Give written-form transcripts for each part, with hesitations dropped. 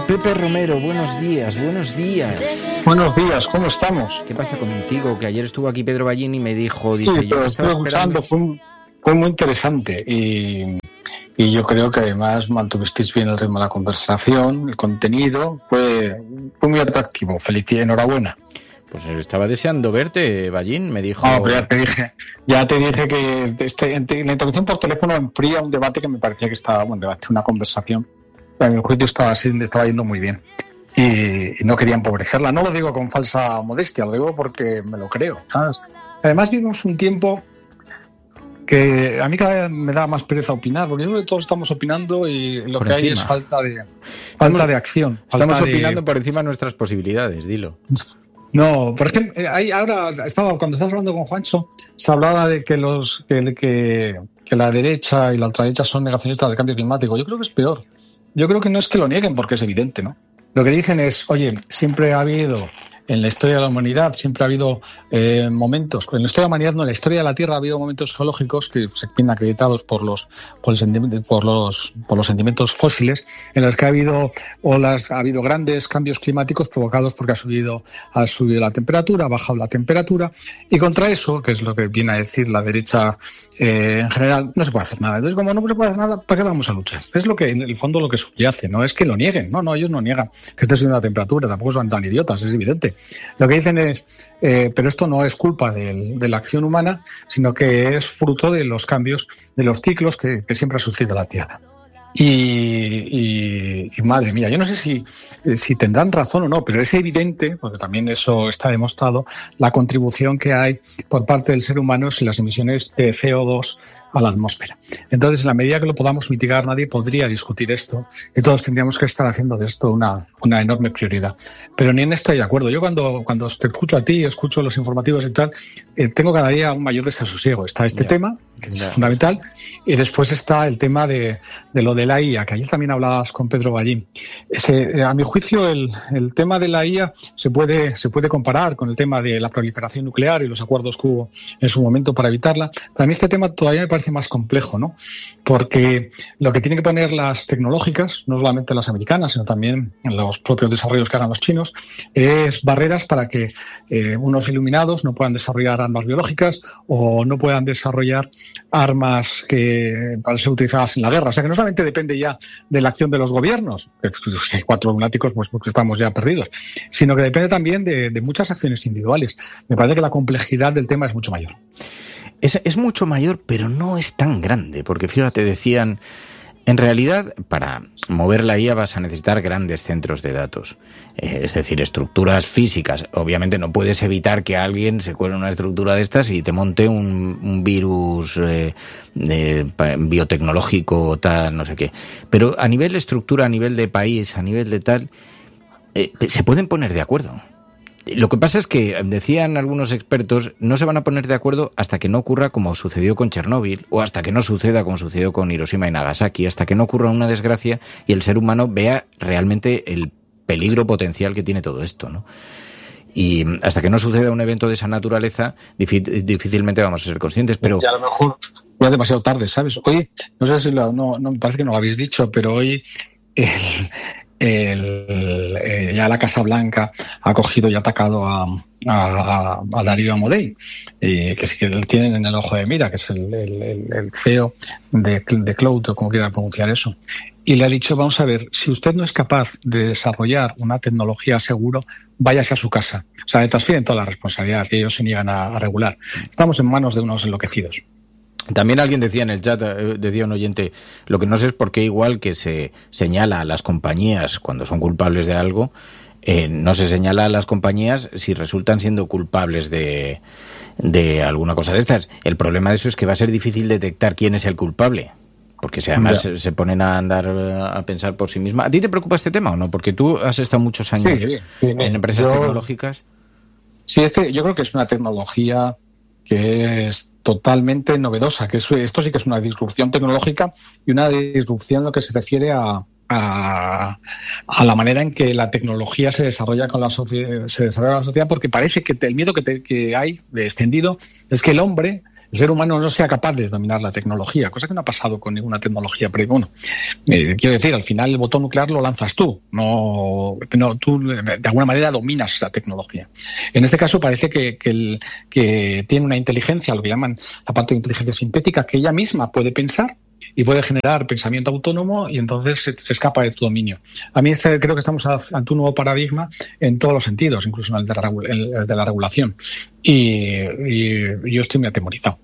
Pepe Romero, buenos días, buenos días. Buenos días, ¿cómo estamos? ¿Qué pasa contigo? Que ayer estuvo aquí Pedro Ballín y me dijo... Sí, pero estuve escuchando, fue muy interesante y yo creo que además mantuvisteis bien el ritmo de la conversación, el contenido, fue muy atractivo. Felicidades, enhorabuena. Pues estaba deseando verte, Ballín, me dijo... No, pero ya te dije que la intervención por teléfono enfría un debate que me parecía que estaba, un debate, una conversación. En el juicio estaba yendo muy bien y no quería empobrecerla. No lo digo con falsa modestia, lo digo porque me lo creo, ¿sabes? Además vivimos un tiempo que a mí cada vez me da más pereza opinar, porque yo creo que todos estamos opinando y lo por que encima. Hay es falta de acción. Estamos opinando por encima de nuestras posibilidades, dilo. No, por ejemplo, cuando estabas hablando con Juancho, se hablaba de que la derecha y la ultraderecha son negacionistas del cambio climático. Yo creo que es peor. Yo creo que no es que lo nieguen porque es evidente, ¿no? Lo que dicen es, oye, siempre ha habido, en la historia de la humanidad, siempre ha habido momentos, en la historia de la humanidad no, en la historia de la Tierra ha habido momentos geológicos que se vienen acreditados por los sentimientos fósiles, en los que ha habido olas, ha habido grandes cambios climáticos provocados porque ha subido la temperatura, ha bajado la temperatura, y contra eso, que es lo que viene a decir la derecha en general, no se puede hacer nada. Entonces, como no se puede hacer nada, ¿para qué vamos a luchar? Es lo que, en el fondo, lo que subyace, no es que lo nieguen, no, ellos no niegan que esté subiendo la temperatura, tampoco son tan idiotas, es evidente. Lo que dicen es, pero esto no es culpa de la acción humana, sino que es fruto de los cambios, de los ciclos que siempre ha sufrido la Tierra. Y madre mía, yo no sé si tendrán razón o no, pero es evidente, porque también eso está demostrado, la contribución que hay por parte del ser humano en las emisiones de CO2 a la atmósfera. Entonces, en la medida que lo podamos mitigar, nadie podría discutir esto y todos tendríamos que estar haciendo de esto una enorme prioridad. Pero ni en esto hay acuerdo. Yo cuando te escucho a ti, escucho los informativos y tal, tengo cada día un mayor desasosiego. Está este tema, que es fundamental, y después está el tema de lo de la IA, que ayer también hablabas con Pedro Ballín. A mi juicio, el tema de la IA se puede comparar con el tema de la proliferación nuclear y los acuerdos que hubo en su momento para evitarla. Para mí este tema todavía me parece más complejo, ¿no? Porque lo que tienen que poner las tecnológicas, no solamente las americanas, sino también en los propios desarrollos que hagan los chinos, es barreras para que unos iluminados no puedan desarrollar armas biológicas o no puedan desarrollar armas que para ser utilizadas en la guerra. O sea que no solamente depende ya de la acción de los gobiernos, que hay 4 lunáticos, pues porque estamos ya perdidos, sino que depende también de muchas acciones individuales. Me parece que la complejidad del tema es mucho mayor. Es mucho mayor, pero no es tan grande, porque fíjate, decían, en realidad, para mover la IA vas a necesitar grandes centros de datos, es decir, estructuras físicas. Obviamente no puedes evitar que alguien se cuele en una estructura de estas y te monte un virus biotecnológico, tal, no sé qué. Pero a nivel de estructura, a nivel de país, a nivel de tal, se pueden poner de acuerdo. Lo que pasa es que, decían algunos expertos, no se van a poner de acuerdo hasta que no ocurra como sucedió con Chernóbil, o hasta que no suceda como sucedió con Hiroshima y Nagasaki, hasta que no ocurra una desgracia y el ser humano vea realmente el peligro potencial que tiene todo esto, ¿no? Y hasta que no suceda un evento de esa naturaleza, difícilmente vamos a ser conscientes, pero... Y a lo mejor ya es demasiado tarde, ¿sabes? Hoy, no sé si no me parece que no lo habéis dicho, pero hoy... ya la Casa Blanca ha cogido y atacado a Darío Amodei, que sí que tienen en el ojo de mira, que es el CEO de Cloud, o como quiera pronunciar eso. Y le ha dicho, vamos a ver, si usted no es capaz de desarrollar una tecnología seguro, váyase a su casa. O sea, le transfieren toda la responsabilidad y ellos se niegan a regular. Estamos en manos de unos enloquecidos. También alguien decía en el chat, decía un oyente, lo que no sé es por qué igual que se señala a las compañías cuando son culpables de algo, no se señala a las compañías si resultan siendo culpables de alguna cosa de estas. El problema de eso es que va a ser difícil detectar quién es el culpable, porque si además se ponen a andar a pensar por sí misma. ¿A ti te preocupa este tema o no? Porque tú has estado muchos años en empresas tecnológicas. Sí, yo creo que es una tecnología que es totalmente novedosa, que esto sí que es una disrupción tecnológica y una disrupción en lo que se refiere a la manera en que la tecnología se desarrolla con la sociedad, porque parece que el miedo que hay extendido es que el hombre el ser humano no sea capaz de dominar la tecnología, cosa que no ha pasado con ninguna tecnología. Pero bueno, quiero decir, al final el botón nuclear lo lanzas tú, no tú de alguna manera dominas la tecnología. En este caso parece que tiene una inteligencia, lo que llaman la parte de inteligencia sintética, que ella misma puede pensar y puede generar pensamiento autónomo, y entonces se escapa de tu dominio. A mí creo que estamos ante un nuevo paradigma en todos los sentidos, incluso en el de la regulación. Y yo estoy muy atemorizado.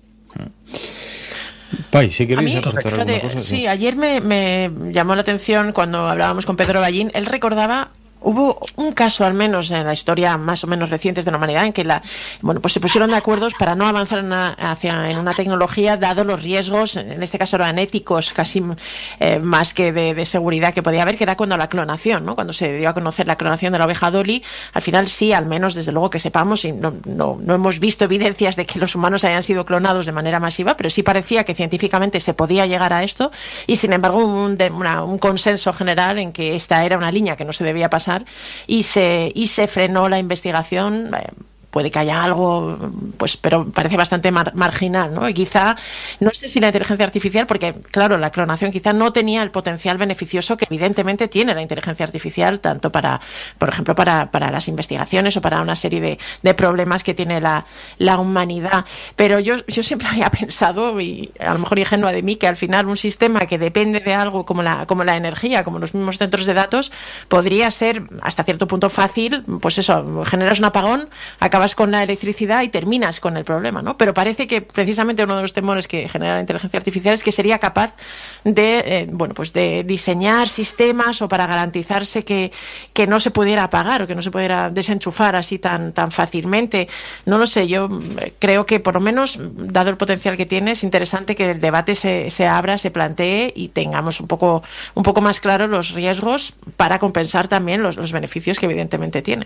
Pai, si queréis aportar alguna cosa. Sí, ayer me llamó la atención cuando hablábamos con Pedro Ballín. Él recordaba... Hubo un caso, al menos en la historia más o menos reciente de la humanidad, en que pues se pusieron de acuerdo para no avanzar en una tecnología, dado los riesgos, en este caso eran éticos, casi más que de seguridad que podía haber, que era cuando la clonación, ¿no? Cuando se dio a conocer la clonación de la oveja Dolly. Al final sí, al menos desde luego que sepamos, y no hemos visto evidencias de que los humanos hayan sido clonados de manera masiva, pero sí parecía que científicamente se podía llegar a esto, y sin embargo un consenso general en que esta era una línea que no se debía pasar, y se frenó la investigación. Puede que haya algo, pues, pero parece bastante marginal, ¿no? Y quizá, no sé si la inteligencia artificial, porque claro, la clonación quizá no tenía el potencial beneficioso que evidentemente tiene la inteligencia artificial, tanto por ejemplo, para las investigaciones o para una serie de problemas que tiene la humanidad. Pero yo siempre había pensado, y a lo mejor ingenua de mí, que al final un sistema que depende de algo como la energía, como los mismos centros de datos, podría ser hasta cierto punto fácil, pues eso, generas un apagón, acabas con la electricidad y terminas con el problema, ¿no? Pero parece que precisamente uno de los temores que genera la inteligencia artificial es que sería capaz de diseñar sistemas o para garantizarse que no se pudiera apagar o que no se pudiera desenchufar así tan fácilmente. No lo sé, yo creo que por lo menos, dado el potencial que tiene, es interesante que el debate se abra, se plantee y tengamos un poco más claros los riesgos para compensar también los beneficios que evidentemente tiene.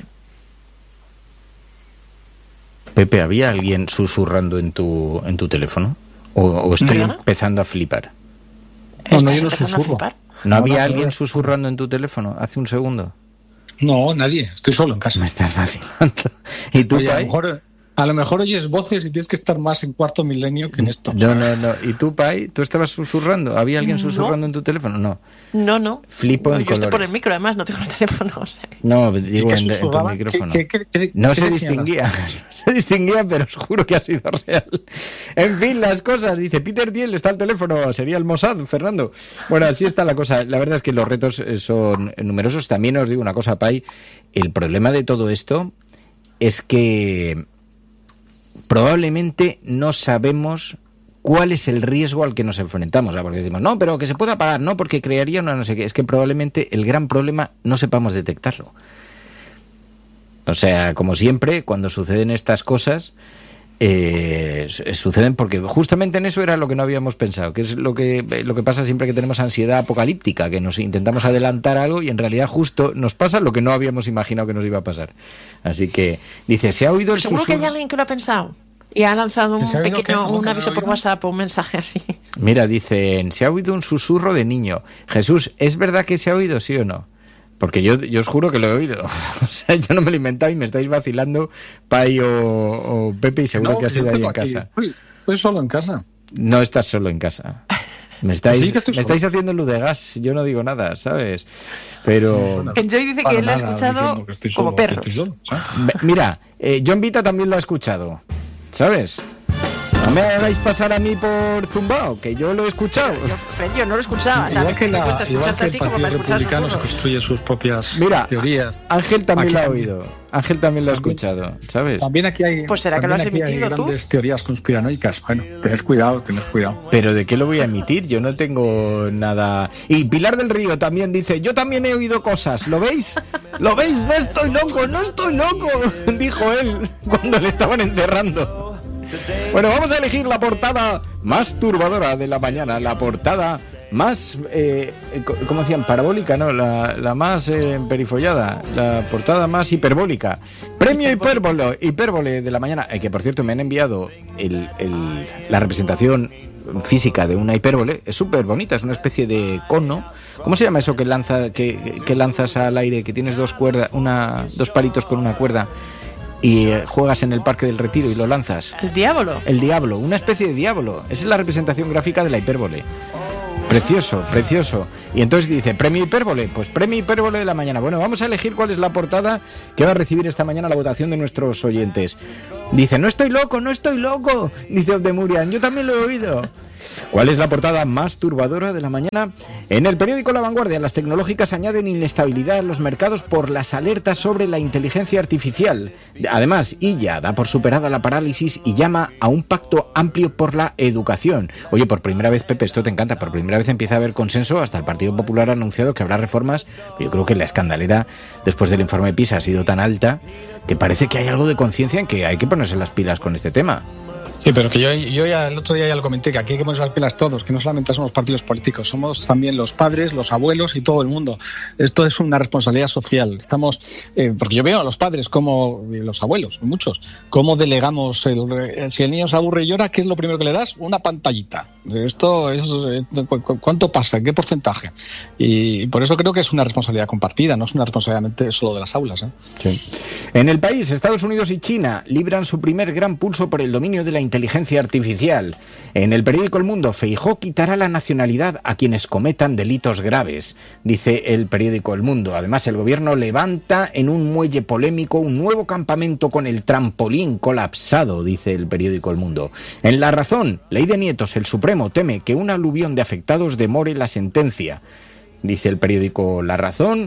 Pepe, ¿había alguien susurrando en tu teléfono? ¿O estoy empezando a flipar? No, yo no susurro. ¿No había alguien susurrando en tu teléfono hace un segundo? No, nadie. Estoy solo en casa. Me estás vacilando. ¿Y tú, Pai? A lo mejor oyes voces y tienes que estar más en cuarto milenio que en esto. No. ¿Y tú, Pai? ¿Tú estabas susurrando? ¿Había alguien susurrando en tu teléfono? No. No. Flipo en yo colores. Estoy por el micro, además, no tengo el teléfono. O sea. No, digo en tu micrófono. No se distinguía, pero os juro que ha sido real. En fin, las cosas. Dice Peter Thiel, está el teléfono. Sería el Mossad, Fernando. Bueno, así está la cosa. La verdad es que los retos son numerosos. También os digo una cosa, Pai. El problema de todo esto es que probablemente no sabemos cuál es el riesgo al que nos enfrentamos, porque decimos, no, pero que se pueda apagar, no, porque crearía una no sé qué. Es que probablemente el gran problema no sepamos detectarlo. O sea, como siempre, cuando suceden estas cosas, suceden porque justamente en eso era lo que no habíamos pensado, que es lo que pasa siempre que tenemos ansiedad apocalíptica, que nos intentamos adelantar algo y en realidad justo nos pasa lo que no habíamos imaginado que nos iba a pasar. Así que, dice, ¿se ha oído el susurro? Seguro que hay alguien que lo ha pensado y ha lanzado un aviso por WhatsApp o un mensaje así. Mira, dicen, se ha oído un susurro de niño. Jesús, ¿es verdad que se ha oído, sí o no? Porque yo os juro que lo he oído. O sea, yo no me lo he inventado y me estáis vacilando, Pai o Pepe, y seguro que ha sido ahí en casa. Estoy solo en casa. No estás solo en casa. Me estáis haciendo luz de gas. Yo no digo nada, ¿sabes? Pero Enjoy dice que él lo ha escuchado como perros. Mira, John Vita también lo ha escuchado, ¿sabes? No me hagáis pasar a mí por zumbao, que yo lo he escuchado. Yo no lo escuchaba. Igual que el Partido Republicano se construye sus propias teorías. Ángel también lo ha oído. Ángel también lo ha escuchado, ¿sabes? También aquí hay, pues será que lo has emitido tú. Grandes teorías conspiranoicas. Bueno, tened cuidado. ¿Pero de qué lo voy a emitir? Yo no tengo nada. Y Pilar del Río también dice, yo también he oído cosas. ¿Lo veis? ¿Lo veis? No estoy loco, dijo él cuando le estaban encerrando. Bueno, vamos a elegir la portada más turbadora de la mañana, la portada más, ¿cómo decían? Parabólica, ¿no? La más perifollada, la portada más hiperbólica. Premio hipérbole de la mañana, que por cierto me han enviado la representación física de una hipérbole. Es súper bonita, es una especie de cono. ¿Cómo se llama eso que lanzas al aire, que tienes dos palitos con una cuerda? y juegas en el Parque del Retiro y lo lanzas. ¿El diablo? El diablo, una especie de diablo. Esa es la representación gráfica de la hipérbole. Precioso, precioso. Y entonces dice, premio hipérbole, pues premio hipérbole de la mañana. Bueno, vamos a elegir cuál es la portada que va a recibir esta mañana la votación de nuestros oyentes. Dice, no estoy loco, dice Obdemurian, yo también lo he oído. ¿Cuál es la portada más turbadora de la mañana? En el periódico La Vanguardia, las tecnológicas añaden inestabilidad en los mercados por las alertas sobre la inteligencia artificial. Además, Illa da por superada la parálisis y llama a un pacto amplio por la educación. Oye, por primera vez, Pepe, esto te encanta, por primera vez empieza a haber consenso, hasta el Partido Popular ha anunciado que habrá reformas. Yo creo que la escandalera, después del informe PISA, ha sido tan alta que parece que hay algo de conciencia en que hay que ponerse las pilas con este tema. Sí, pero que yo ya el otro día ya lo comenté, que aquí hay que ponerse las pilas todos, que no solamente somos partidos políticos, somos también los padres, los abuelos y todo el mundo. Esto es una responsabilidad social. Estamos, porque yo veo a los padres como los abuelos, muchos, cómo delegamos, si el niño se aburre y llora, ¿qué es lo primero que le das? Una pantallita. Esto es, ¿cuánto pasa? ¿Qué porcentaje? Y por eso creo que es una responsabilidad compartida, no es una responsabilidad solo de las aulas, ¿eh? Sí. En el país, Estados Unidos y China libran su primer gran pulso por el dominio de la inteligencia artificial. En el periódico El Mundo, Feijóo quitará la nacionalidad a quienes cometan delitos graves, dice el periódico El Mundo. Además, el gobierno levanta en un muelle polémico un nuevo campamento con el trampolín colapsado, dice el periódico El Mundo. En La Razón, ley de nietos, el Supremo teme que un aluvión de afectados demore la sentencia, dice el periódico La Razón.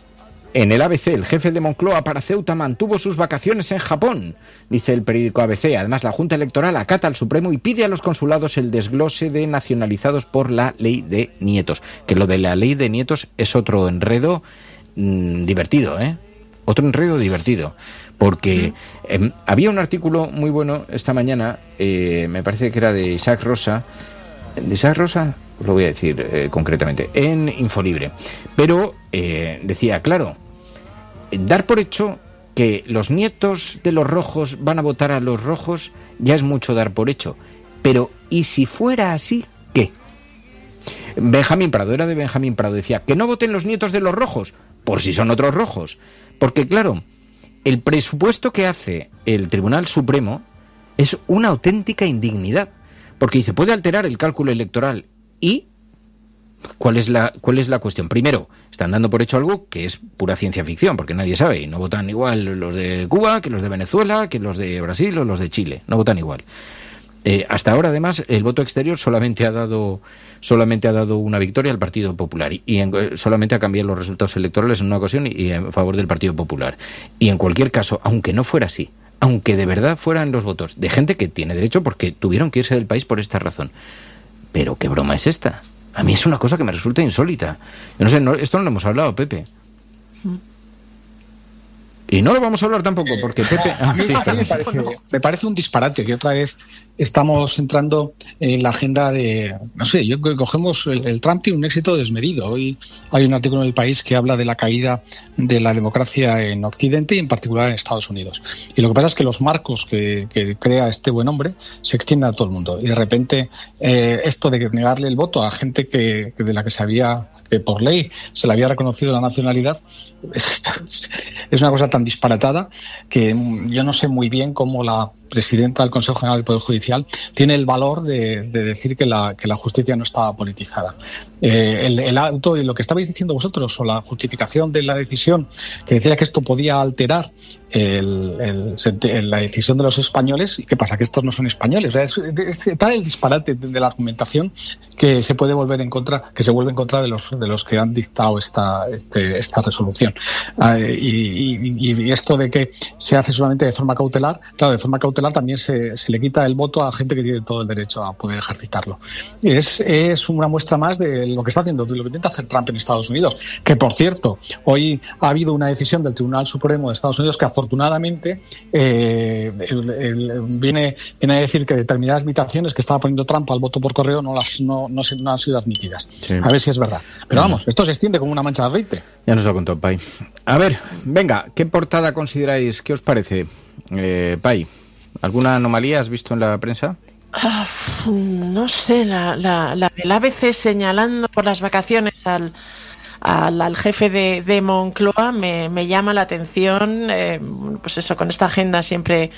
En el ABC, el jefe de Moncloa para Ceuta mantuvo sus vacaciones en Japón, dice el periódico ABC. Además, la Junta Electoral acata al Supremo y pide a los consulados el desglose de nacionalizados por la ley de nietos. Que lo de la ley de nietos es otro enredo divertido, ¿eh? Otro enredo divertido. Porque había un artículo muy bueno esta mañana, me parece que era de Isaac Rosa. ¿De Isaac Rosa? Os lo voy a decir concretamente, en Infolibre. Pero decía, claro, dar por hecho que los nietos de los rojos van a votar a los rojos ya es mucho dar por hecho. Pero, ¿y si fuera así, qué? Benjamín Prado, era de Benjamín Prado, decía, que no voten los nietos de los rojos, por si son otros rojos. Porque, claro, el presupuesto que hace el Tribunal Supremo es una auténtica indignidad. Porque se puede alterar el cálculo electoral. ¿Y cuál es la cuestión? Primero, están dando por hecho algo que es pura ciencia ficción, porque nadie sabe, y no votan igual los de Cuba que los de Venezuela, que los de Brasil o los de Chile, no votan igual. Hasta ahora, además, el voto exterior solamente ha dado una victoria al Partido Popular y solamente ha cambiado los resultados electorales en una ocasión y en favor del Partido Popular. Y en cualquier caso, aunque no fuera así, aunque de verdad fueran los votos de gente que tiene derecho porque tuvieron que irse del país por esta razón. Pero ¿qué broma es esta? A mí es una cosa que me resulta insólita. Yo no sé, esto no lo hemos hablado, Pepe. Y no lo vamos a hablar tampoco, porque Pepe... me parece un disparate que otra vez estamos entrando en la agenda de... No sé, yo cogemos el Trump tiene un éxito desmedido. Hoy hay un artículo en El País que habla de la caída de la democracia en Occidente y en particular en Estados Unidos. Y lo que pasa es que los marcos que crea este buen hombre se extienden a todo el mundo. Y de repente esto de negarle el voto a gente que de la que se había... que por ley se le había reconocido la nacionalidad, es una cosa tan disparatada que yo no sé muy bien cómo la presidenta del Consejo General del Poder Judicial tiene el valor de decir que la justicia no estaba politizada. El auto y lo que estabais diciendo vosotros, o la justificación de la decisión, que decía que esto podía alterar la decisión de los españoles. ¿Y qué pasa? Que estos no son españoles. O sea, está el disparate de la argumentación que se puede volver en contra, que se vuelve en contra de los que han dictado esta resolución. Y esto de que se hace solamente de forma cautelar, claro, de forma cautelar también se le quita el voto a gente que tiene todo el derecho a poder ejercitarlo. Es una muestra más de lo que está haciendo, de lo que intenta hacer Trump en Estados Unidos, que por cierto, hoy ha habido una decisión del Tribunal Supremo de Estados Unidos que afortunadamente viene a decir que determinadas limitaciones que estaba poniendo Trump al voto por correo no han sido admitidas. Sí. A ver si es verdad. Pero vamos, esto se extiende como una mancha de aceite. Ya nos lo contó Pai. A ver, venga, ¿qué portada consideráis? ¿Qué os parece, Pai? ¿Alguna anomalía has visto en la prensa? No sé, la del ABC señalando por las vacaciones al jefe de Moncloa me llama la atención, pues eso, con esta agenda siempre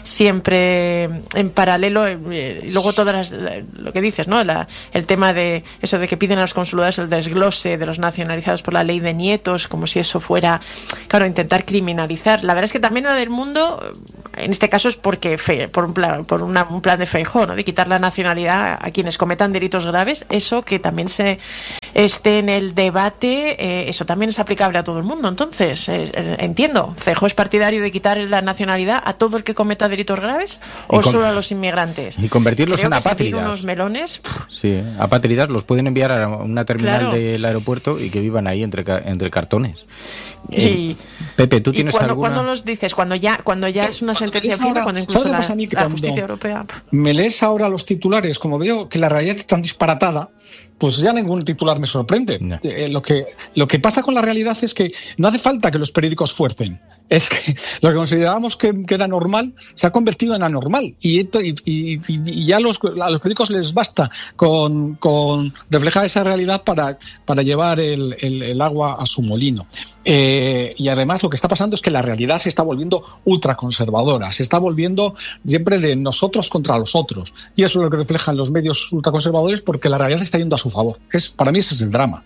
en paralelo, y luego lo que dices, ¿no? El tema de eso de que piden a los consulados el desglose de los nacionalizados por la ley de nietos, como si eso fuera, claro, intentar criminalizar. La verdad es que también la del mundo, en este caso es porque por un plan de Feijóo, ¿no? De quitar la nacionalidad a quienes cometan delitos graves. Eso que también se esté en el debate, eso también es aplicable a todo el mundo. Entonces, entiendo, Feijóo es partidario de quitar la nacionalidad a todo el que cometa delitos graves o solo a los inmigrantes. Y convertirlos en apátridas. Unos melones. Sí, apátridas los pueden enviar a una terminal del aeropuerto y que vivan ahí entre cartones. Pepe, ¿tú tienes alguna? ¿Cuándo los dices? Cuando ya es una sentencia firme, cuando incluso la justicia europea. Me lees ahora los titulares, como veo que la realidad es tan disparatada, pues ya ningún titular me sorprende. No. Lo que pasa con la realidad es que no hace falta que los periódicos fuercen. Es que lo que considerábamos que era normal se ha convertido en anormal y ya a los periódicos les basta con reflejar esa realidad para llevar el agua a su molino. Y además lo que está pasando es que la realidad se está volviendo ultraconservadora, se está volviendo siempre de nosotros contra los otros, y eso es lo que reflejan los medios ultraconservadores, porque la realidad está yendo a su favor. Para mí ese es el drama.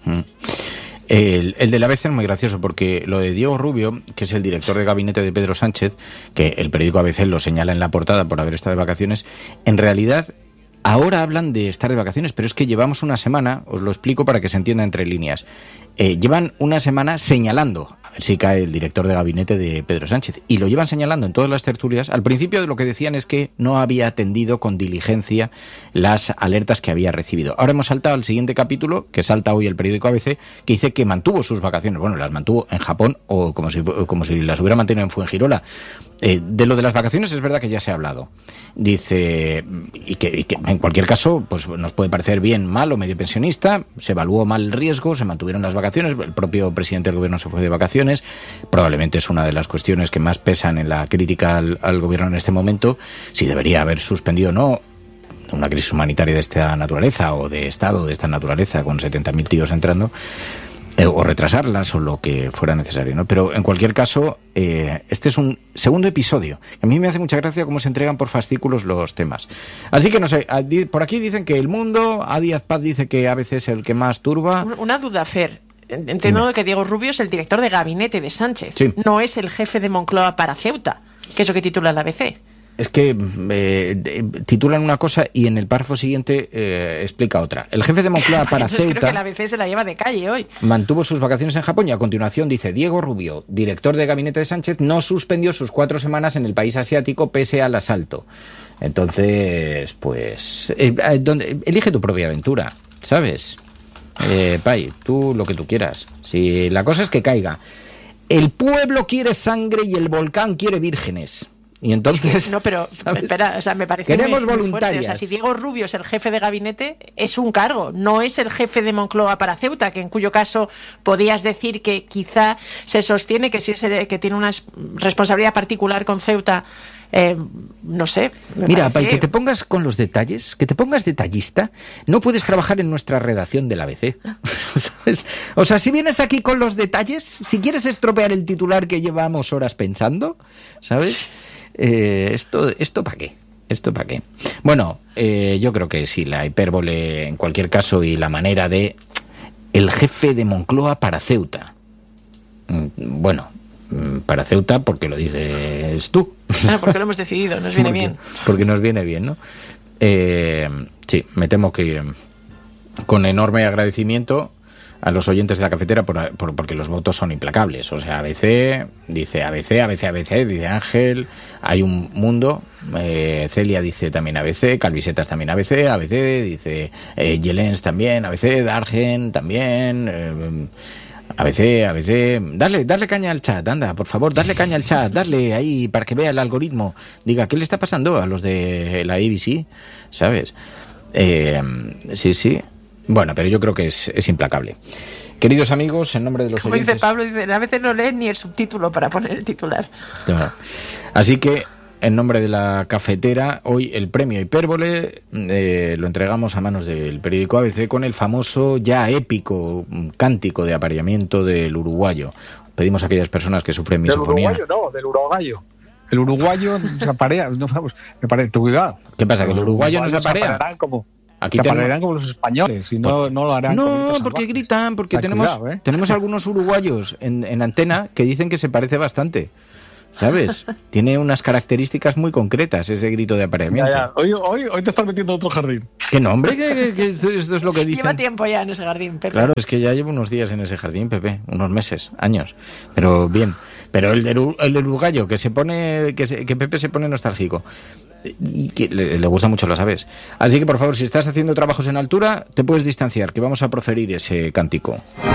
El de la ABC es muy gracioso porque lo de Diego Rubio, que es el director de gabinete de Pedro Sánchez, que el periódico ABC lo señala en la portada por haber estado de vacaciones, en realidad ahora hablan de estar de vacaciones, pero es que llevamos una semana, os lo explico para que se entienda entre líneas, llevan una semana señalando a ver si cae el director de gabinete de Pedro Sánchez, y lo llevan señalando en todas las tertulias. Al principio lo que decían es que no había atendido con diligencia las alertas que había recibido. Ahora hemos saltado al siguiente capítulo, que salta hoy el periódico ABC, que dice que mantuvo sus vacaciones. Bueno, las mantuvo en Japón, o como si las hubiera mantenido en Fuengirola. De lo de las vacaciones es verdad que ya se ha hablado. Dice, y que en cualquier caso pues nos puede parecer bien, mal o medio pensionista, se evaluó mal el riesgo, se mantuvieron las vacaciones, el propio presidente del gobierno se fue de vacaciones, probablemente es una de las cuestiones que más pesan en la crítica al gobierno en este momento, si debería haber suspendido o no una crisis humanitaria de esta naturaleza, o de Estado de esta naturaleza, con 70.000 tíos entrando, o retrasarlas, o lo que fuera necesario, ¿no? Pero en cualquier caso, este es un segundo episodio. A mí me hace mucha gracia cómo se entregan por fascículos los temas. Así que no sé, por aquí dicen que El Mundo, a Díaz Paz dice que ABC es el que más turba. Una duda, Fer. Entiendo que Diego Rubio es el director de gabinete de Sánchez. Sí. No es el jefe de Moncloa para Ceuta, que es lo que titula la ABC. Es que titulan una cosa y en el párrafo siguiente explica otra. El jefe de Moncloa para Ceuta... Creo que la ABC se la lleva de calle hoy. Mantuvo sus vacaciones en Japón y a continuación dice: Diego Rubio, director de gabinete de Sánchez, no suspendió sus 4 semanas en el país asiático pese al asalto. Entonces, pues... elige tu propia aventura, ¿sabes? Pai, tú lo que tú quieras. Si la cosa es que caiga. El pueblo quiere sangre y el volcán quiere vírgenes. Y entonces... No, pero espera, o sea, me parece queremos muy voluntarias. Fuerte. O sea, si Diego Rubio es el jefe de gabinete, es un cargo, no es el jefe de Moncloa para Ceuta, que en cuyo caso podías decir que quizá se sostiene que sí que tiene una responsabilidad particular con Ceuta. No sé. Mira, Pai, que te pongas con los detalles, que te pongas detallista, no puedes trabajar en nuestra redacción del ABC. ¿Sabes? O sea, si vienes aquí con los detalles, si quieres estropear el titular que llevamos horas pensando, ¿sabes? ¿Esto para qué? ¿Esto para qué? Bueno, yo creo que sí, la hipérbole en cualquier caso, y la manera de el jefe de Moncloa para Ceuta. Bueno, para Ceuta porque lo dices tú. Porque lo hemos decidido, nos viene bien. Porque nos viene bien, ¿no? Sí, me temo que con enorme agradecimiento a los oyentes de la cafetera porque los votos son implacables. O sea, ABC, dice Ángel, hay un mundo, Celia dice también ABC, Calvisetas también ABC, dice Yelens también, ABC, Dargen también, ABC, darle caña al chat, anda, por favor, darle caña al chat, darle ahí para que vea el algoritmo, diga, ¿qué le está pasando a los de la ABC? ¿Sabes? Sí. Bueno, pero yo creo que es implacable. Queridos amigos, en nombre de los oyentes... Como dice Pablo, a veces no leen ni el subtítulo para poner el titular. Claro. Así que en nombre de la cafetera, hoy el premio Hipérbole lo entregamos a manos del periódico ABC con el famoso, ya épico, cántico de apareamiento del uruguayo. Pedimos a aquellas personas que sufren misofonía. Del uruguayo, no, del uruguayo. El uruguayo se aparea, no, me parece, cuidado. ¿Qué pasa, que el uruguayo no se aparea? Aquí se aparearán como los españoles y no lo harán. No, porque gritan, porque tenemos algunos uruguayos en antena que dicen que se parece bastante, ¿sabes? Tiene unas características muy concretas ese grito de apareamiento. Ya. Hoy te estás metiendo en otro jardín. ¿Qué nombre? Que esto es lo que dicen. Lleva tiempo ya en ese jardín, Pepe. Claro, es que ya llevo unos días en ese jardín, Pepe, unos meses, años, pero bien. Pero el del uruguayo, que Pepe se pone nostálgico y que le gusta mucho las aves. Así que, por favor, si estás haciendo trabajos en altura, te puedes distanciar, que vamos a proferir ese cántico.